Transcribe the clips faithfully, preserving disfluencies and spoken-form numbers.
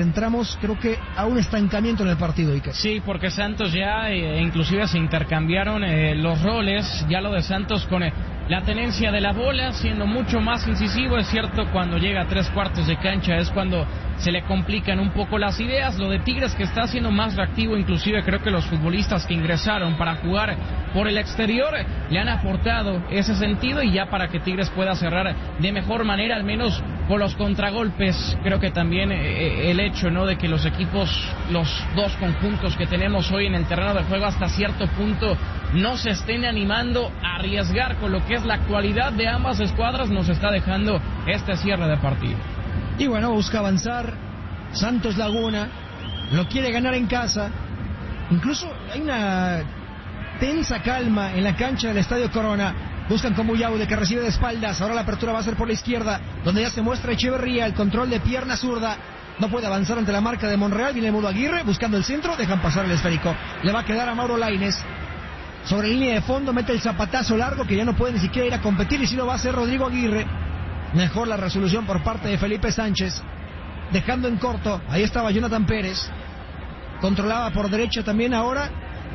entramos, creo que a un estancamiento en el partido, Iker. Sí, porque Santos ya, eh, inclusive se intercambiaron eh, los roles, ya lo de Santos con eh, la tenencia de la bola, siendo mucho más incisivo. Es cierto, cuando llega a tres cuartos de cancha es cuando se le complican un poco las ideas. Lo de Tigres, que está siendo más reactivo, inclusive creo que los futbolistas que ingresaron para jugar por el exterior le han aportado ese sentido, y ya para que Tigres pueda cerrar de mejor manera, al menos con los contragolpes. Creo que también eh, el hecho, ¿no?, de que los equipos, los dos conjuntos que tenemos hoy en el terreno de juego, hasta cierto punto no se estén animando a arriesgar con lo que es la actualidad de ambas escuadras, nos está dejando este cierre de partido. Y bueno, busca avanzar Santos Laguna, lo quiere ganar en casa. Incluso hay una tensa calma en la cancha del Estadio Corona. Buscan con Muyaude, que recibe de espaldas. Ahora la apertura va a ser por la izquierda, donde ya se muestra Echeverría, el control de pierna zurda. No puede avanzar ante la marca de Monreal. Viene Mudo Aguirre buscando el centro, dejan pasar el esférico. Le va a quedar a Mauro Lainez. Sobre línea de fondo mete el zapatazo largo, que ya no puede ni siquiera ir a competir, y si lo va a hacer Rodrigo Aguirre. Mejor la resolución por parte de Felipe Sánchez, dejando en corto. Ahí estaba Jonathan Pérez, controlaba por derecha también ahora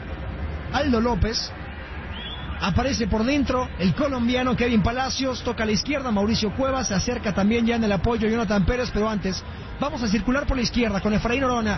Aldo López. Aparece por dentro el colombiano Kevin Palacios, toca a la izquierda Mauricio Cuevas, se acerca también ya en el apoyo Jonathan Pérez, pero antes vamos a circular por la izquierda con Efraín Orona.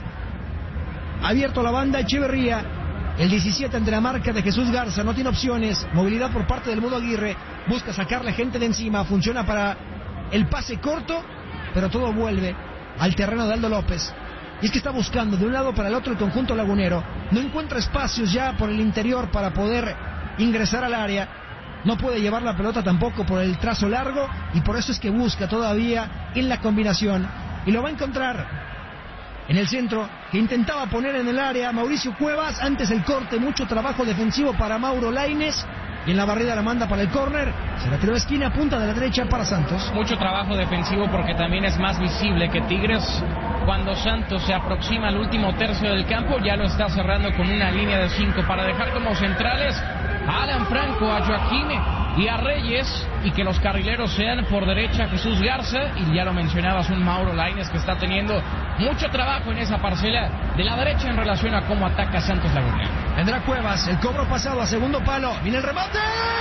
Abierto la banda, Echeverría, el diecisiete ante la marca de Jesús Garza, no tiene opciones. Movilidad por parte del Mudo Aguirre, busca sacarle gente de encima, funciona para el pase corto, pero todo vuelve al terreno de Aldo López. Y es que está buscando de un lado para el otro el conjunto lagunero, no encuentra espacios ya por el interior para poder ingresar al área, no puede llevar la pelota tampoco por el trazo largo, y por eso es que busca todavía en la combinación, y lo va a encontrar en el centro, que intentaba poner en el área Mauricio Cuevas. Antes el corte, mucho trabajo defensivo para Mauro Lainez, y en la barrida la manda para el córner. Se la tiró a esquina, punta de la derecha para Santos. Mucho trabajo defensivo, porque también es más visible que Tigres, cuando Santos se aproxima al último tercio del campo, ya lo está cerrando con una línea de cinco para dejar como centrales a Alan Franco, a Joaquín y a Reyes, y que los carrileros sean por derecha Jesús Garza, y ya lo mencionabas, un Mauro Lainez que está teniendo mucho trabajo en esa parcela de la derecha en relación a cómo ataca Santos Laguna. Vendrá Cuevas, el cobro pasado a segundo palo, viene el remate,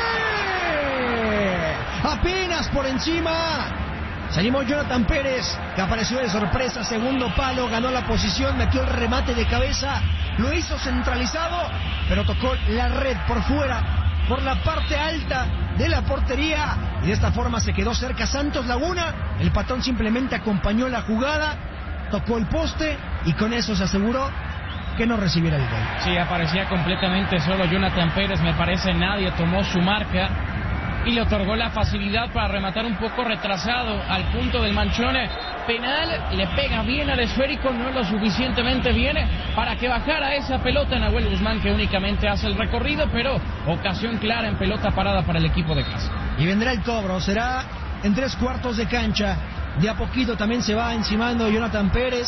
apenas por encima. Se animó Jonathan Pérez, que apareció de sorpresa, segundo palo, ganó la posición, metió el remate de cabeza, lo hizo centralizado, pero tocó la red por fuera, por la parte alta de la portería, y de esta forma se quedó cerca Santos Laguna. El patón simplemente acompañó la jugada, tocó el poste, y con eso se aseguró que no recibiera el gol. Sí, aparecía completamente solo Jonathan Pérez, me parece nadie tomó su marca y le otorgó la facilidad para rematar un poco retrasado al punto del manchón penal. Le pega bien al esférico, no lo suficientemente bien para que bajara esa pelota. Nahuel Guzmán, que únicamente hace el recorrido, pero ocasión clara en pelota parada para el equipo de casa. Y vendrá el cobro, será en tres cuartos de cancha. De a poquito también se va encimando Jonathan Pérez.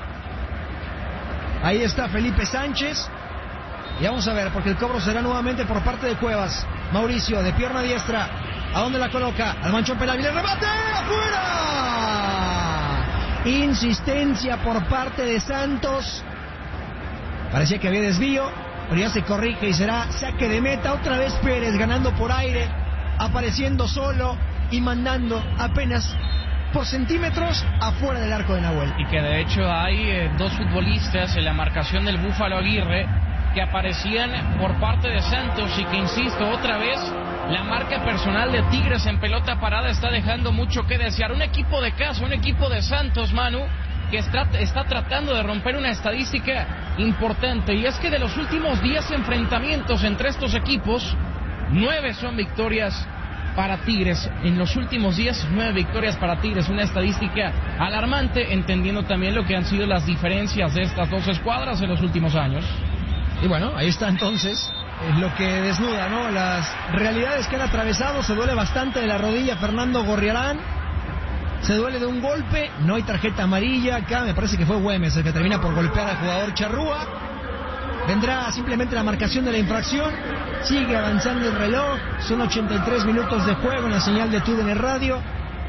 Ahí está Felipe Sánchez. Y vamos a ver, porque el cobro será nuevamente por parte de Cuevas. Mauricio, de pierna diestra, ¿a dónde la coloca? Al manchón penal, viene el remate, ¡afuera! Insistencia por parte de Santos. Parecía que había desvío, pero ya se corrige y será saque de meta. Otra vez Pérez ganando por aire, apareciendo solo y mandando apenas por centímetros afuera del arco de Nahuel. Y que de hecho hay eh, dos futbolistas en la marcación del Búfalo Aguirre que aparecían por parte de Santos, y que, insisto, otra vez la marca personal de Tigres en pelota parada está dejando mucho que desear. Un equipo de casa, un equipo de Santos, Manu, que está, está tratando de romper una estadística importante, y es que de los últimos diez enfrentamientos entre estos equipos, nueve son victorias para Tigres. En los últimos diez, nueve victorias para Tigres, una estadística alarmante, entendiendo también lo que han sido las diferencias de estas dos escuadras en los últimos años. Y bueno, ahí está entonces eh, lo que desnuda, ¿no?, las realidades que han atravesado. Se duele bastante de la rodilla Fernando Gorriarán, se duele de un golpe, no hay tarjeta amarilla acá, me parece que fue Güemes el que termina por golpear al jugador Charrúa. Vendrá simplemente la marcación de la infracción, sigue avanzando el reloj, son ochenta y tres minutos de juego en la señal de T U D N Radio.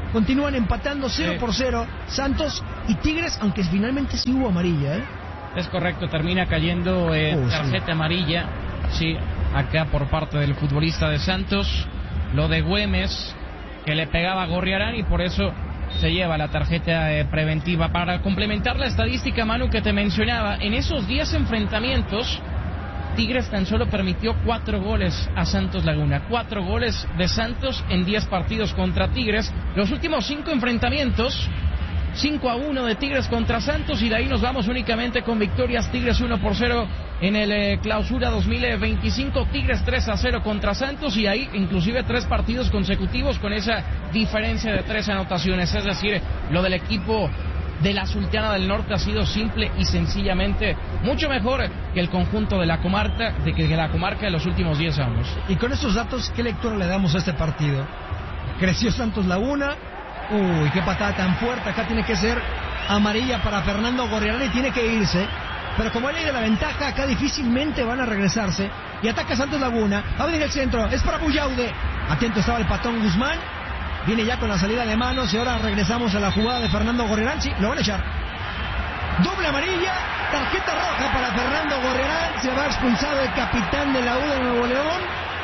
continúan empatando cero por cero Santos y Tigres, aunque finalmente sí hubo amarilla, ¿eh? Es correcto, termina cayendo eh, oh, tarjeta sí. amarilla, sí, acá por parte del futbolista de Santos, lo de Güemes, que le pegaba a Gorriarán y por eso se lleva la tarjeta eh, preventiva. Para complementar la estadística, Manu, que te mencionaba, en esos diez enfrentamientos, Tigres tan solo permitió cuatro goles a Santos Laguna. Cuatro goles de Santos en diez partidos contra Tigres. Los últimos cinco enfrentamientos, cinco a uno de Tigres contra Santos, y de ahí nos vamos únicamente con victorias. Tigres uno por cero en el eh, Clausura dos mil veinticinco, Tigres tres a cero contra Santos, y ahí inclusive tres partidos consecutivos con esa diferencia de tres anotaciones. Es decir, lo del equipo de la Sultana del Norte ha sido simple y sencillamente mucho mejor que el conjunto de la comarca de que la comarca de los últimos diez años. Y con estos datos, ¿qué lectura le damos a este partido? Creció Santos Laguna. Uy, qué patada tan fuerte. Acá tiene que ser amarilla para Fernando Gorriarán y tiene que irse. Pero como él de la ventaja, acá difícilmente van a regresarse. Y ataca Santos Laguna. Va a venir el centro. Es para Buyaude. Atento estaba el patón Guzmán. Viene ya con la salida de manos y ahora regresamos a la jugada de Fernando Gorriarán. Sí, lo van a echar. Doble amarilla, tarjeta roja para Fernando Gorriarán. Se va expulsado el capitán de la U de Nuevo León.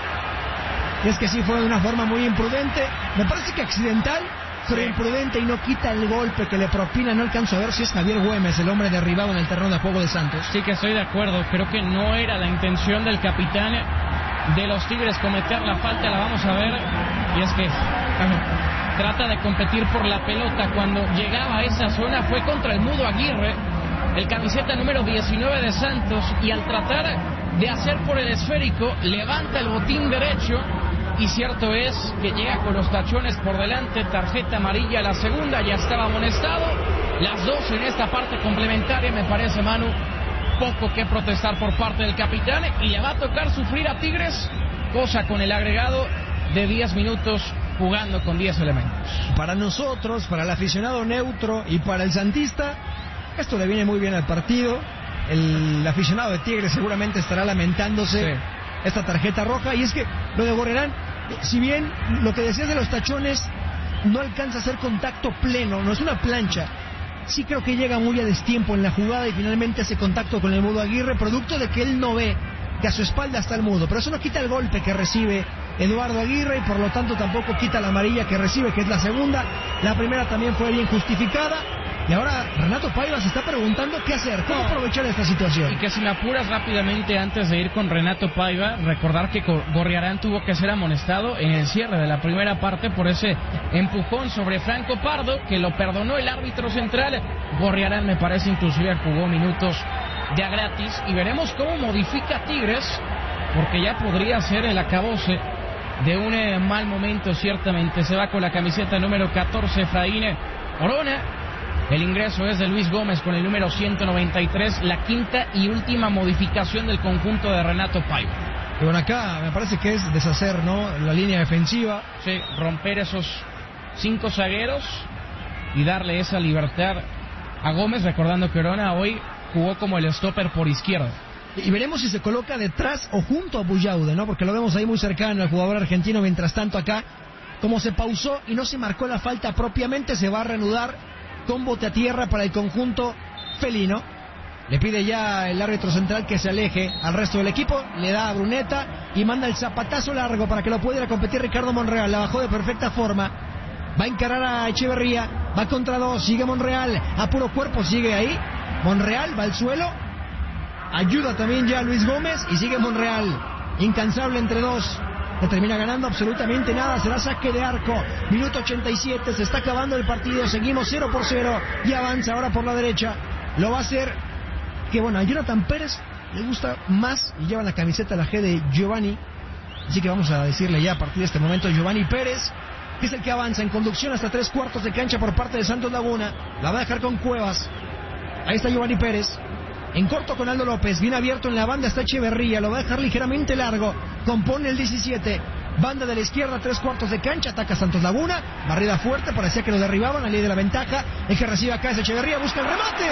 Y es que sí fue de una forma muy imprudente. Me parece que accidental, pero sí, imprudente, y no quita el golpe que le propina. No alcanzo a ver si es Javier Güemes, el hombre derribado en el terreno de juego de Santos. Sí, que estoy de acuerdo. Creo que no era la intención del capitán de los Tigres cometer la falta. La vamos a ver. Y es que trata de competir por la pelota. Cuando llegaba a esa zona fue contra el Mudo Aguirre, el camiseta número diecinueve de Santos, y al tratar de hacer por el esférico levanta el botín derecho, y cierto es que llega con los tachones por delante. Tarjeta amarilla, la segunda, ya estaba amonestado. Las dos en esta parte complementaria. Me parece, Manu, poco que protestar por parte del capitán, y le va a tocar sufrir a Tigres, cosa con el agregado de diez minutos jugando con diez elementos. Para nosotros, para el aficionado neutro y para el santista, esto le viene muy bien al partido. El aficionado de Tigres seguramente estará lamentándose sí. esta tarjeta roja. Y es que lo de Gorriarán, si bien lo que decías de los tachones no alcanza a hacer contacto pleno, no es una plancha, sí creo que llega muy a destiempo en la jugada y finalmente hace contacto con el Mudo Aguirre, producto de que él no ve que a su espalda está el Mudo. Pero eso no quita el golpe que recibe Eduardo Aguirre, y por lo tanto tampoco quita la amarilla que recibe, que es la segunda. La primera también fue bien justificada. Y ahora Renato Paiva se está preguntando qué hacer, cómo aprovechar esta situación. Y que si me apuras rápidamente, antes de ir con Renato Paiva, recordar que Gorriarán tuvo que ser amonestado en el cierre de la primera parte por ese empujón sobre Franco Pardo, que lo perdonó el árbitro central. Gorriarán, me parece, inclusive jugó minutos de a gratis, y veremos cómo modifica Tigres, porque ya podría ser el acabose de un eh, mal momento. Ciertamente se va con la camiseta número catorce Efraín Orona. El ingreso es de Luis Gómez con el número ciento noventa y tres, la quinta y última modificación del conjunto de Renato Paiva. Y bueno, acá me parece que es deshacer, ¿no?, la línea defensiva. Sí, romper esos cinco zagueros y darle esa libertad a Gómez, recordando que Orona hoy jugó como el stopper por izquierda. Y veremos si se coloca detrás o junto a Buyaude, ¿no?, porque lo vemos ahí muy cercano al jugador argentino. Mientras tanto acá, como se pausó y no se marcó la falta propiamente, se va a reanudar con bote a tierra para el conjunto felino. Le pide ya el árbitro central que se aleje al resto del equipo, le da a Bruneta y manda el zapatazo largo para que lo pudiera competir Ricardo Monreal. La bajó de perfecta forma, va a encarar a Echeverría, va contra dos, sigue Monreal, a puro cuerpo sigue ahí, Monreal va al suelo, ayuda también ya Luis Gómez y sigue Monreal, incansable entre dos. No termina ganando absolutamente nada, será saque de arco. Minuto ochenta y siete, se está acabando el partido, seguimos cero por cero y avanza ahora por la derecha. Lo va a hacer, que bueno, a Jonathan Pérez le gusta más y lleva la camiseta la G de Giovanni. Así que vamos a decirle ya a partir de este momento Giovanni Pérez, que es el que avanza en conducción hasta tres cuartos de cancha por parte de Santos Laguna. La va a dejar con Cuevas. Ahí está Giovanni Pérez. En corto con Aldo López, bien abierto en la banda está Echeverría, lo va a dejar ligeramente largo, compone el diecisiete, banda de la izquierda, tres cuartos de cancha, ataca Santos Laguna, barrida fuerte, parecía que lo derribaban, la ley de la ventaja, el que recibe acá es Echeverría, busca el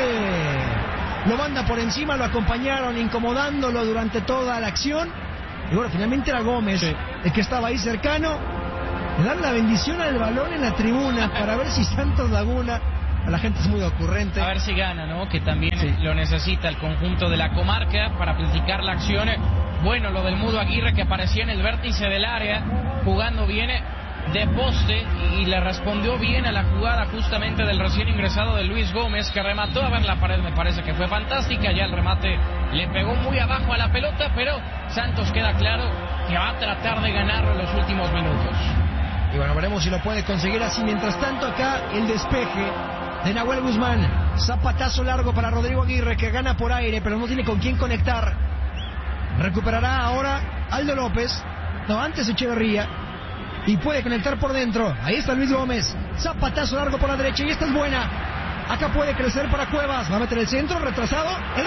remate, lo manda por encima, lo acompañaron incomodándolo durante toda la acción, y bueno, finalmente era Gómez, sí, el que estaba ahí cercano, le dan la bendición al balón en la tribuna para ver si Santos Laguna, la gente es muy ocurrente. A ver si gana, ¿no? Que también sí. lo necesita el conjunto de la comarca para planificar la acción. Bueno, lo del Mudo Aguirre que aparecía en el vértice del área, jugando bien de poste y le respondió bien a la jugada justamente del recién ingresado de Luis Gómez, que remató. A ver, la pared me parece que fue fantástica, ya el remate le pegó muy abajo a la pelota, pero Santos queda claro que va a tratar de ganarlo en los últimos minutos. Y bueno, veremos si lo puede conseguir así. Mientras tanto, acá el despeje de Nahuel Guzmán, zapatazo largo para Rodrigo Aguirre, que gana por aire pero no tiene con quién conectar. Recuperará ahora Aldo López, no, antes Echeverría, y puede conectar por dentro. Ahí está Luis Gómez, zapatazo largo por la derecha, y esta es buena. Acá puede crecer para Cuevas, va a meter el centro, retrasado, el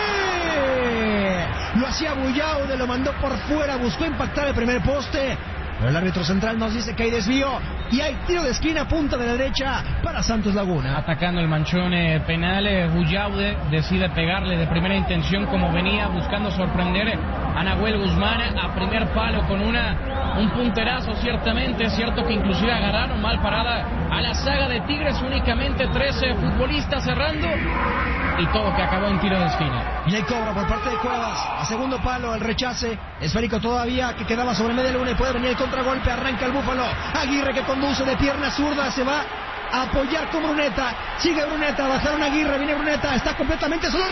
remate. Lo hacía Bullaude, lo mandó por fuera, buscó impactar el primer poste, pero el árbitro central nos dice que hay desvío y hay tiro de esquina, punta de la derecha para Santos Laguna. Atacando el manchón eh, penal, eh, Bullaude decide pegarle de primera intención, como venía buscando sorprender a Nahuel Guzmán a primer palo con una un punterazo. Ciertamente es cierto que inclusive agarraron mal parada a la saga de Tigres, únicamente trece futbolistas cerrando, y todo que acabó en tiro de esquina. Y hay cobra por parte de Cuevas, a segundo palo, el rechace esférico todavía que quedaba sobre media luna y puede venir el contragolpe. Arranca el Búfalo, Aguirre que conduce de pierna zurda, se va a apoyar con Bruneta, sigue Bruneta, bajaron Aguirre, viene Bruneta, está completamente solo,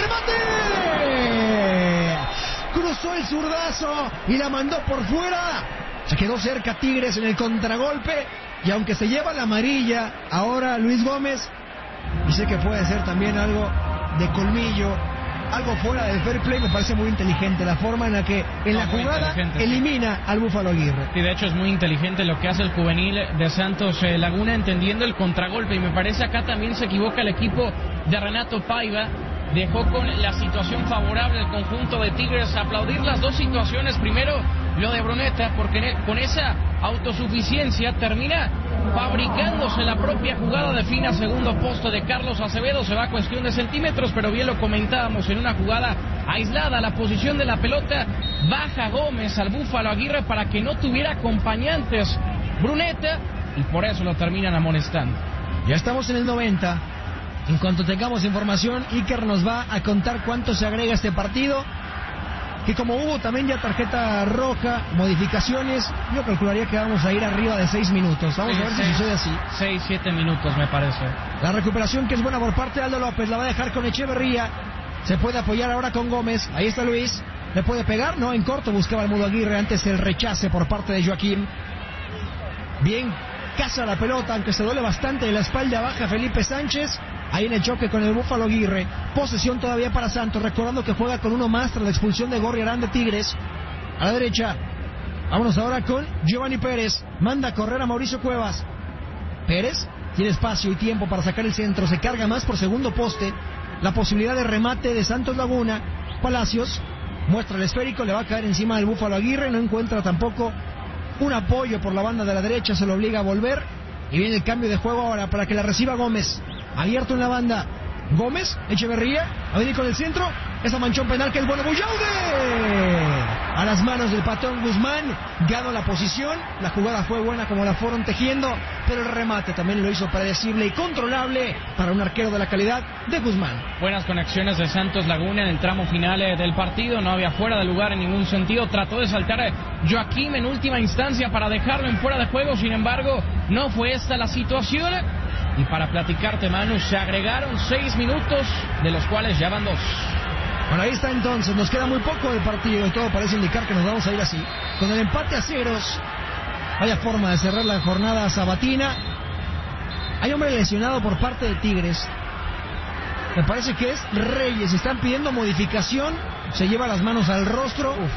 remate, cruzó el zurdazo y la mandó por fuera. Se quedó cerca Tigres en el contragolpe, y aunque se lleva la amarilla ahora Luis Gómez, y sé que puede ser también algo de colmillo, algo fuera del fair play, me parece muy inteligente la forma en la que en no, la jugada elimina sí. al Búfalo Aguirre. Y de hecho es muy inteligente lo que hace el juvenil de Santos eh, Laguna, entendiendo el contragolpe, y me parece acá también se equivoca el equipo de Renato Paiva. Dejó con la situación favorable el conjunto de Tigres. Aplaudir las dos situaciones. Primero, lo de Bruneta, porque con esa autosuficiencia termina fabricándose la propia jugada, define a segundo poste de Carlos Acevedo. Se va a cuestión de centímetros, pero bien lo comentábamos, en una jugada aislada, la posición de la pelota, baja Gómez al Búfalo Aguirre para que no tuviera acompañantes Bruneta, y por eso lo terminan amonestando. Ya estamos en el noventa. En cuanto tengamos información, Iker nos va a contar cuánto se agrega a este partido, que como hubo también ya tarjeta roja, modificaciones, yo calcularía que vamos a ir arriba de seis minutos. Vamos sí, a ver seis, si sucede así. seis, siete minutos me parece. La recuperación que es buena por parte de Aldo López, la va a dejar con Echeverría, se puede apoyar ahora con Gómez, ahí está Luis, le puede pegar, no, en corto buscaba el Mudo Aguirre, antes el rechace por parte de Joaquín. Bien, caza la pelota, aunque se duele bastante de la espalda baja Felipe Sánchez. Ahí en el choque con el Búfalo Aguirre. Posesión todavía para Santos, recordando que juega con uno más tras la expulsión de Gorriarán de Tigres. A la derecha, vámonos ahora con Giovanni Pérez. Manda a correr a Mauricio Cuevas. Pérez tiene espacio y tiempo para sacar el centro, se carga más por segundo poste. La posibilidad de remate de Santos Laguna. Palacios muestra el esférico, le va a caer encima del Búfalo Aguirre. No encuentra tampoco un apoyo por la banda de la derecha, se lo obliga a volver. Y viene el cambio de juego ahora para que la reciba Gómez. Abierto en la banda, Gómez, Echeverría, a venir con el centro, esa manchón penal que es bueno, Bullaude, a las manos del patrón Guzmán, ganó la posición, la jugada fue buena como la fueron tejiendo, pero el remate también lo hizo predecible y controlable para un arquero de la calidad de Guzmán. Buenas conexiones de Santos Laguna en el tramo final del partido, no había fuera de lugar en ningún sentido, trató de saltar Joaquín en última instancia para dejarlo en fuera de juego, sin embargo, no fue esta la situación. Y para platicarte, Manu, se agregaron seis minutos, de los cuales ya van dos. Bueno, ahí está entonces, nos queda muy poco del partido y todo parece indicar que nos vamos a ir así. Con el empate a ceros, vaya forma de cerrar la jornada sabatina. Hay hombre lesionado por parte de Tigres. Me parece que es Reyes, están pidiendo modificación, se lleva las manos al rostro. Uf.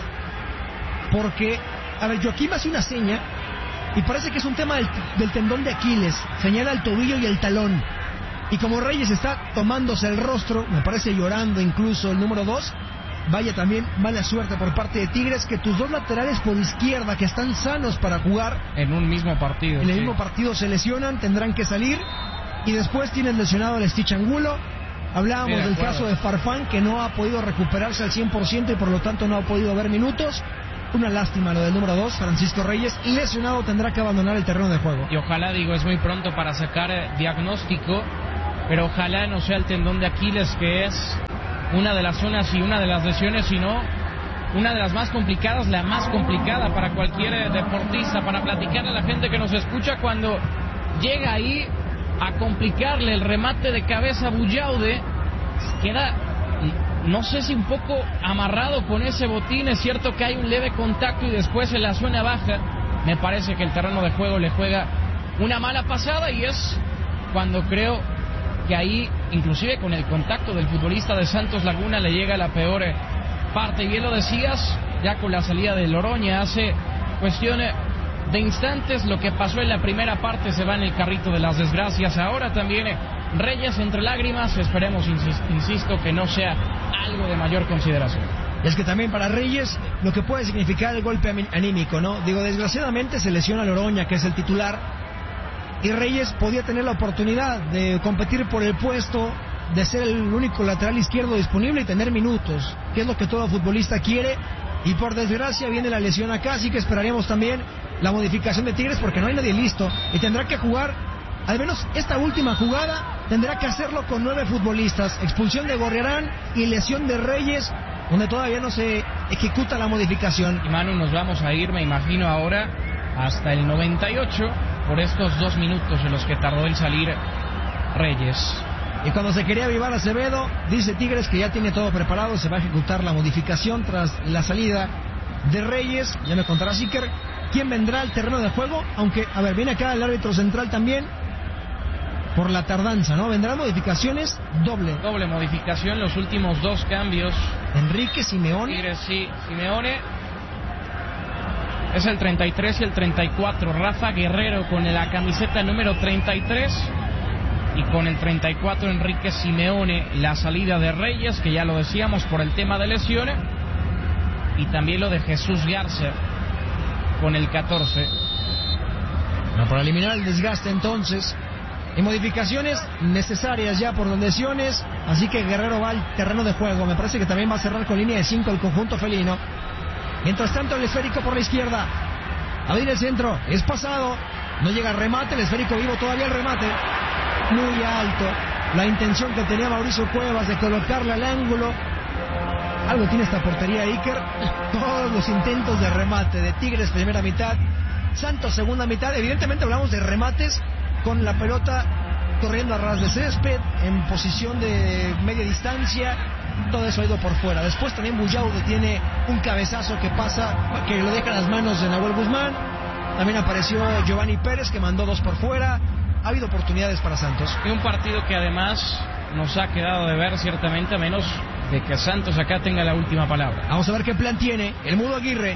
Porque, a ver, Joaquín hace una seña. Y parece que es un tema del, del tendón de Aquiles. Señala el tobillo y el talón. Y como Reyes está tomándose el rostro, me parece llorando incluso el número dos, vaya también mala suerte por parte de Tigres, que tus dos laterales por izquierda, que están sanos para jugar en un mismo partido, en el sí. mismo partido se lesionan, tendrán que salir. Y después tienes lesionado al Stitch Angulo. Hablábamos sí, de del acuerdo. caso de Farfán, que no ha podido recuperarse al cien por ciento y por lo tanto no ha podido ver minutos. Una lástima lo del número dos, Francisco Reyes, lesionado, tendrá que abandonar el terreno de juego. Y ojalá, digo, es muy pronto para sacar eh, diagnóstico, pero ojalá no sea el tendón de Aquiles, que es una de las zonas y una de las lesiones, sino una de las más complicadas, la más complicada para cualquier eh, deportista, para platicarle a la gente que nos escucha cuando llega ahí a complicarle el remate de cabeza a Bullaude, queda, no sé si un poco amarrado con ese botín. Es cierto que hay un leve contacto y después en la zona baja me parece que el terreno de juego le juega una mala pasada, y es cuando creo que ahí, inclusive con el contacto del futbolista de Santos Laguna, le llega la peor parte. Y bien lo decías, ya con la salida de Loroña hace cuestión de instantes, lo que pasó en la primera parte se va en el carrito de las desgracias. Ahora también Reyes entre lágrimas, esperemos, insisto, que no sea algo de mayor consideración. Es que también para Reyes lo que puede significar el golpe anímico, ¿no? Digo, desgraciadamente se lesiona Loroña, que es el titular, y Reyes podía tener la oportunidad de competir por el puesto, de ser el único lateral izquierdo disponible y tener minutos, que es lo que todo futbolista quiere, y por desgracia viene la lesión acá, así que esperaríamos también la modificación de Tigres, porque no hay nadie listo, y tendrá que jugar, al menos esta última jugada, tendrá que hacerlo con nueve futbolistas, expulsión de Gorriarán y lesión de Reyes, donde todavía no se ejecuta la modificación. Y Manu, nos vamos a ir, me imagino ahora, hasta el noventa y ocho, por estos dos minutos en los que tardó en salir Reyes. Y cuando se quería avivar Acevedo, dice Tigres que ya tiene todo preparado, se va a ejecutar la modificación tras la salida de Reyes. Ya me contará Siker quién vendrá al terreno de juego, aunque, a ver, viene acá el árbitro central también, por la tardanza, ¿no? Vendrán modificaciones doble. Doble modificación, los últimos dos cambios. Enrique Simeone. Tigres, sí, Simeone. Es el treinta y tres y el treinta y cuatro. Rafa Guerrero con la camiseta número treinta y tres. Y con el treinta y cuatro Enrique Simeone. La salida de Reyes, que ya lo decíamos por el tema de lesiones. Y también lo de Jesús Garza con el catorce. Bueno, para eliminar el desgaste entonces. Y modificaciones necesarias ya por las lesiones. Así que Guerrero va al terreno de juego. Me parece que también va a cerrar con línea de cinco el conjunto felino. Mientras tanto el esférico por la izquierda. A ver el centro. Es pasado. No llega el remate. El esférico vivo todavía el remate. Muy alto. La intención que tenía Mauricio Cuevas de colocarle al ángulo. Algo tiene esta portería Iker. Todos los intentos de remate de Tigres primera mitad. Santos segunda mitad. Evidentemente hablamos de remates con la pelota corriendo a ras de césped, en posición de media distancia, todo eso ha ido por fuera. Después también Bullaude tiene un cabezazo que pasa, que lo deja en las manos de Nahuel Guzmán. También apareció Giovanni Pérez, que mandó dos por fuera. Ha habido oportunidades para Santos. Y un partido que además nos ha quedado de ver, ciertamente, a menos de que Santos acá tenga la última palabra. Vamos a ver qué plan tiene el Mudo Aguirre.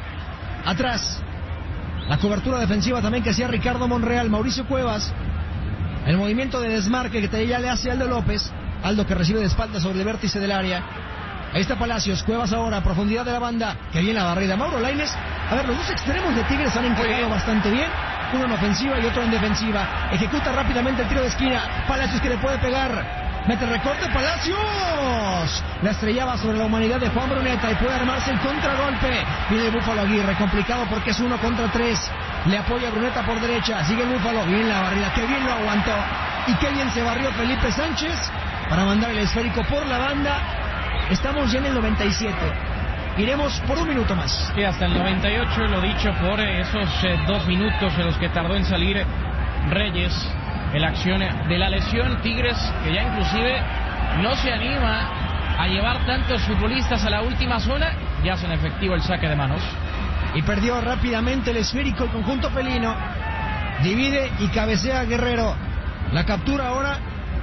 Atrás, la cobertura defensiva también que hacía Ricardo Monreal. Mauricio Cuevas, el movimiento de desmarque que ya le hace Aldo López. Aldo que recibe de espaldas sobre el vértice del área. Ahí está Palacios. Cuevas ahora, profundidad de la banda, que bien la barrida. Mauro Lainez. A ver, los dos extremos de Tigres han encargado bastante bien. Uno en ofensiva y otro en defensiva. Ejecuta rápidamente el tiro de esquina. Palacios que le puede pegar. Mete el recorte, Palacios. La estrellaba sobre la humanidad de Juan Bruneta y puede armarse el contragolpe. Viene el Búfalo Aguirre, complicado porque es uno contra tres. Le apoya Bruneta por derecha. Sigue el Búfalo. Bien la barrida, que bien lo aguantó. Y qué bien se barrió Felipe Sánchez para mandar el esférico por la banda. Estamos ya en el noventa y siete. Iremos por un minuto más. Sí, hasta el noventa y ocho, lo dicho, por esos eh, dos minutos en los que tardó en salir Reyes en la acción de la lesión. Tigres, que ya inclusive no se anima a llevar tantos futbolistas a la última zona, ya hacen efectivo el saque de manos. Y perdió rápidamente el esférico el conjunto felino. Divide y cabecea Guerrero. La captura ahora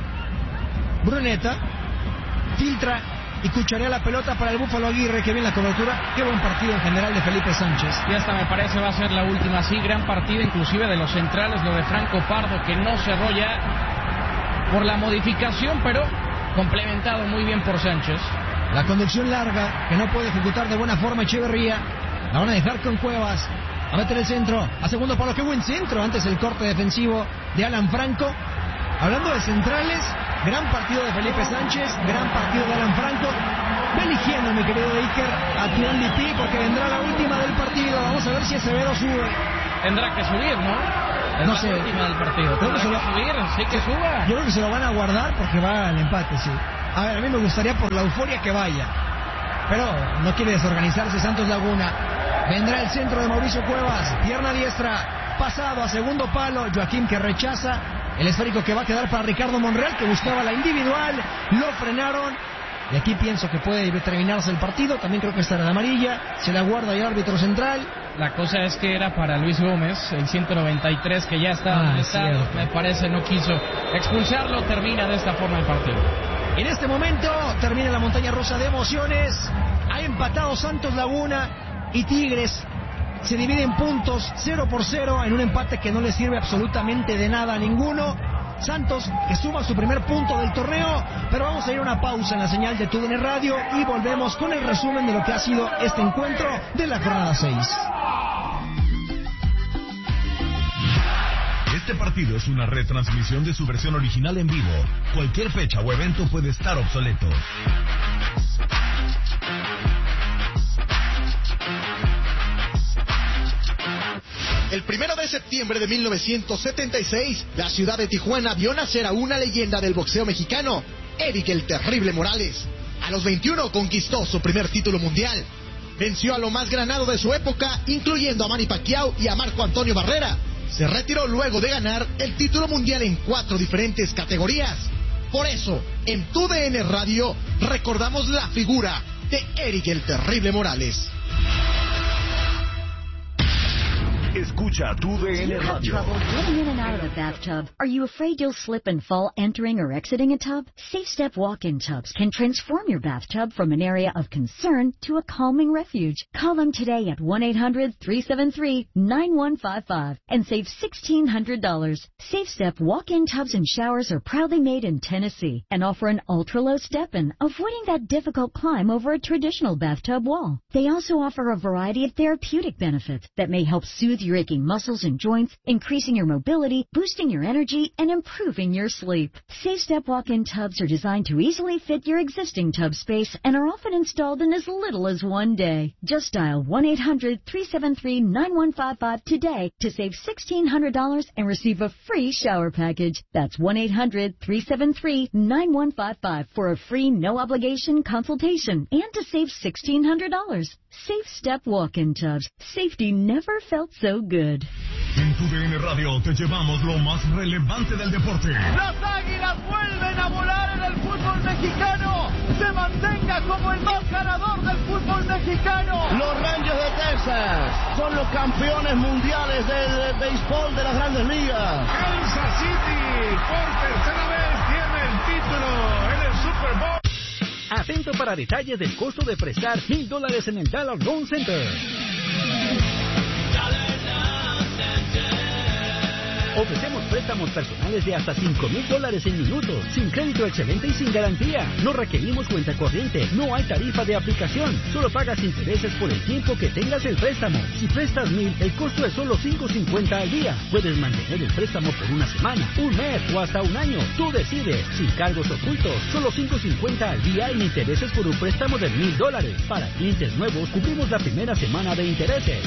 Bruneta. Filtra y cucharea la pelota para el Búfalo Aguirre, que bien la cobertura. Qué buen partido en general de Felipe Sánchez. Y hasta me parece va a ser la última, sí, gran partido inclusive de los centrales, lo de Franco Pardo, que no cerró ya por la modificación, pero complementado muy bien por Sánchez. La conducción larga, que no puede ejecutar de buena forma Echeverría. La van a dejar con Cuevas. A meter el centro, a segundo palo, qué buen centro. Antes el corte defensivo de Alan Franco. Hablando de centrales, gran partido de Felipe Sánchez, gran partido de Alan Franco. Ve eligiendo, mi querido Iker, a tu M V P porque vendrá la última del partido. Vamos a ver si Acevedo sube. Tendrá que subir, ¿no? Es no la sé. última del partido. Creo que Tendrá se que, lo... subir, sí que suba. Yo creo que se lo van a guardar porque va al empate, sí. A ver, a mí me gustaría por la euforia que vaya. Pero no quiere desorganizarse Santos Laguna. Vendrá el centro de Mauricio Cuevas. Pierna diestra. Pasado a segundo palo. Joaquín que rechaza. El esférico que va a quedar para Ricardo Monreal, que buscaba la individual. Lo frenaron. Y aquí pienso que puede terminarse el partido. También creo que esta era la amarilla. Se la guarda el árbitro central. La cosa es que era para Luis Gómez, el ciento noventa y tres, que ya está Ah, molestado. cierto. Me parece no quiso expulsarlo. Termina de esta forma el partido. En este momento termina la montaña rusa de emociones. Ha empatado Santos Laguna y Tigres. Se dividen puntos cero por cero en un empate que no le sirve absolutamente de nada a ninguno. Santos que suma su primer punto del torneo, pero vamos a ir a una pausa en la señal de T U D N Radio y volvemos con el resumen de lo que ha sido este encuentro de la jornada seis. Este partido es una retransmisión de su versión original en vivo. Cualquier fecha o evento puede estar obsoleto. El primero de septiembre de mil novecientos setenta y seis, la ciudad de Tijuana vio nacer a una leyenda del boxeo mexicano, Eric el Terrible Morales. A los veintiuno conquistó su primer título mundial. Venció a lo más granado de su época, incluyendo a Manny Pacquiao y a Marco Antonio Barrera. Se retiró luego de ganar el título mundial en cuatro diferentes categorías. Por eso, en T U D N Radio, recordamos la figura de Eric el Terrible Morales. Escucha T U D N Radio. Trouble getting in and out of the bathtub? Are you afraid you'll slip and fall entering or exiting a tub? Safe Step walk-in tubs can transform your bathtub from an area of concern to a calming refuge. Call them today at one eight hundred three seven three nine one five five and save sixteen hundred dollars. Safe Step walk-in tubs and showers are proudly made in Tennessee and offer an ultra-low step-in, avoiding that difficult climb over a traditional bathtub wall. They also offer a variety of therapeutic benefits that may help soothe your aching muscles and joints, increasing your mobility, boosting your energy, and improving your sleep. Safe Step walk-in tubs are designed to easily fit your existing tub space and are often installed in as little as one day. Just dial one eight hundred three seven three nine one five five today to save sixteen hundred dollars and receive a free shower package. That's one eight hundred three seven three nine one five five for a free no-obligation consultation and to save sixteen hundred dollars. Safe Step walk-in tubs. Safety never felt so good. En T U D N Radio te llevamos lo más relevante del deporte. Las Águilas vuelven a volar en el fútbol mexicano. Se mantenga como el más ganador del fútbol mexicano. Los Rangers de Texas son los campeones mundiales del béisbol de las Grandes Ligas. Kansas City por tercera vez tiene el título en el Super Bowl. Atento para detalles del costo de prestar mil dólares en el Dollar Loan Center. Ofrecemos préstamos personales de hasta cinco mil dólares en minutos, sin crédito excelente y sin garantía. No requerimos cuenta corriente, no hay tarifa de aplicación, solo pagas intereses por el tiempo que tengas el préstamo. Si prestas mil, el costo es solo cinco cincuenta al día. Puedes mantener el préstamo por una semana, un mes o hasta un año. Tú decides, sin cargos ocultos, solo cinco cincuenta al día en intereses por un préstamo de mil dólares. Para clientes nuevos, cubrimos la primera semana de intereses.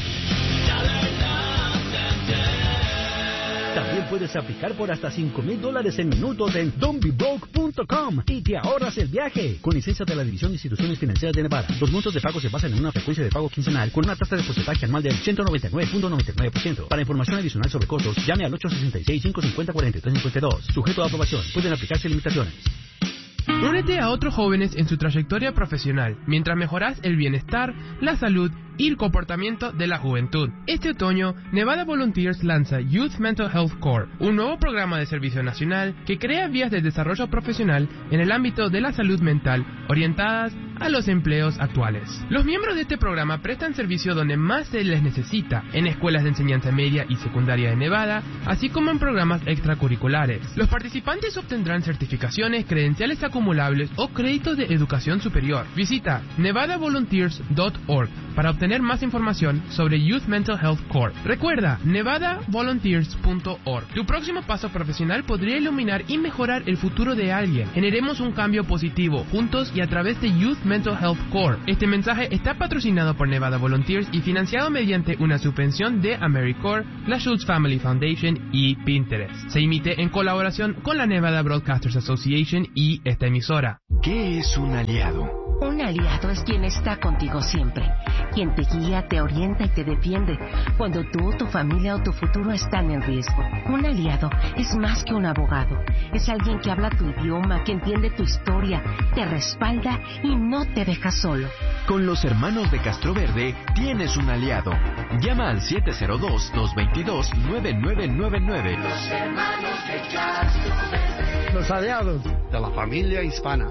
También puedes aplicar por hasta cinco mil dólares en minutos en don't be broke punto com y te ahorras el viaje. Con licencia de la División de Instituciones Financieras de Nevada. Los montos de pago se basan en una frecuencia de pago quincenal con una tasa de porcentaje anual del ciento noventa y nueve punto noventa y nueve por ciento. Para información adicional sobre costos, llame al ocho seis seis, cinco cinco cero, cuatro tres cinco dos. Sujeto a aprobación. Pueden aplicarse limitaciones. Únete a otros jóvenes en su trayectoria profesional, mientras mejoras el bienestar, la salud y el comportamiento de la juventud. Este otoño, Nevada Volunteers lanza Youth Mental Health Corps, un nuevo programa de servicio nacional que crea vías de desarrollo profesional en el ámbito de la salud mental, orientadas a los empleos actuales. Los miembros de este programa prestan servicio donde más se les necesita, en escuelas de enseñanza media y secundaria de Nevada, así como en programas extracurriculares. Los participantes obtendrán certificaciones, credenciales acumulables o créditos de educación superior. Visita nevada volunteers punto org para obtener obtener más información sobre Youth Mental Health Corps. Recuerda, nevada volunteers punto org. Tu próximo paso profesional podría iluminar y mejorar el futuro de alguien. Generemos un cambio positivo, juntos y a través de Youth Mental Health Corps. Este mensaje está patrocinado por Nevada Volunteers y financiado mediante una subvención de AmeriCorps, la Schultz Family Foundation y Pinterest. Se emite en colaboración con la Nevada Broadcasters Association y esta emisora. ¿Qué es un aliado? Un aliado es quien está contigo siempre, quien te guía, te orienta y te defiende cuando tú, tu familia o tu futuro están en riesgo. Un aliado es más que un abogado, es alguien que habla tu idioma, que entiende tu historia, te respalda y no te deja solo. Con los hermanos de Castroverde tienes un aliado. Llama al siete cero dos, dos dos dos, nueve nueve nueve nueve. Los hermanos de Castroverde. Los aliados de la familia hispana.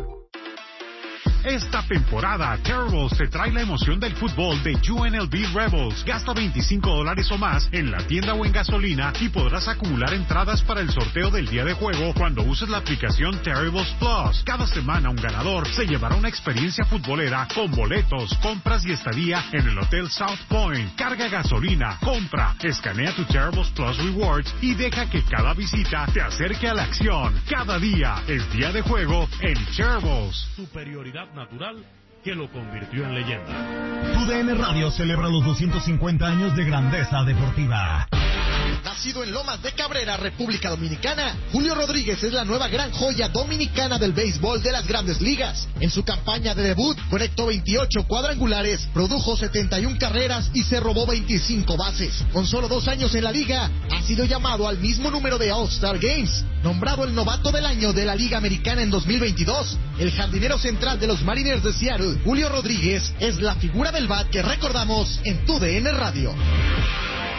Esta temporada, Terribles te trae la emoción del fútbol de U N L V Rebels. Gasta veinticinco dólares o más en la tienda o en gasolina y podrás acumular entradas para el sorteo del día de juego cuando uses la aplicación Terribles Plus. Cada semana un ganador se llevará una experiencia futbolera con boletos, compras y estadía en el Hotel South Point. Carga gasolina, compra, escanea tu Terribles Plus Rewards y deja que cada visita te acerque a la acción. Cada día es día de juego en Terribles. Superioridad natural que lo convirtió en leyenda. Tu D N Radio celebra los doscientos cincuenta años de grandeza deportiva. Nacido en Lomas de Cabrera, República Dominicana, Julio Rodríguez es la nueva gran joya dominicana del béisbol de las Grandes Ligas. En su campaña de debut, conectó veintiocho cuadrangulares, produjo setenta y una carreras y se robó veinticinco bases. Con solo dos años en la liga, ha sido llamado al mismo número de All-Star Games. Nombrado el novato del año de la Liga Americana en dos mil veintidós, el jardinero central de los Mariners de Seattle, Julio Rodríguez, es la figura del bat que recordamos en Tu D N Radio.